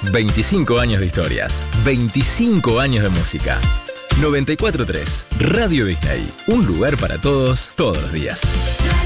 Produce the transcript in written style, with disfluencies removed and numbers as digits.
25 años de historias, 25 años de música. 94.3 Radio Disney, un lugar para todos, todos los días.